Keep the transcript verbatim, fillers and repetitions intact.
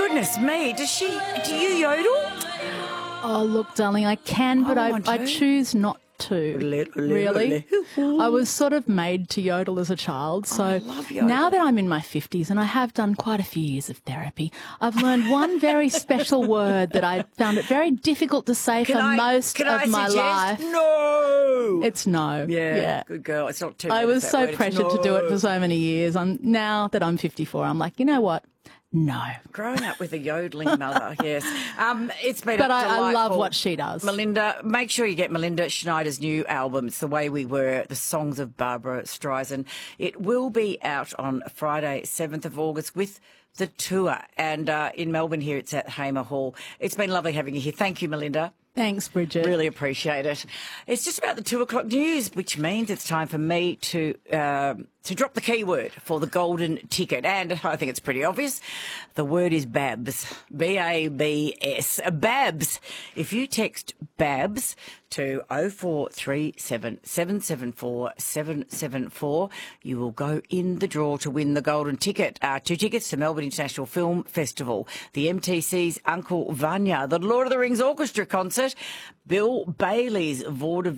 Goodness me, does she, do you yodel? Oh, look, darling, I can, but I I, want I to. choose not to. Really? I was sort of made to yodel as a child. So I love yodel. now that I'm in my fifties and I have done quite a few years of therapy, I've learned one very special word that I found it very difficult to say Can for I, most can of I my suggest? life. No. It's no. Yeah, yeah. good girl. It's not too I late was that so word. It's pressured no. to do it for so many years. I'm now that I'm fifty-four, I'm like, you know what? No. Growing up with a yodeling mother, yes. Um, it's been But a I, I love delightful- what she does. Melinda, make sure you get Melinda Schneider's new album. It's The Way We Were, the songs of Barbara Streisand. It will be out on Friday, seventh of August with the tour. And uh, in Melbourne here, it's at Hamer Hall. It's been lovely having you here. Thank you, Melinda. Thanks, Bridget. Really appreciate it. It's just about the two o'clock news, which means it's time for me to um, to drop the keyword for the golden ticket. And I think it's pretty obvious. The word is Babs. B A B S. Babs. If you text Babs to oh four three seven, seven seven four, seven seven four, you will go in the draw to win the golden ticket. Uh, two tickets to Melbourne International Film Festival, the M T C's Uncle Vanya, the Lord of the Rings Orchestra concert, Bill Bailey's Vaudeville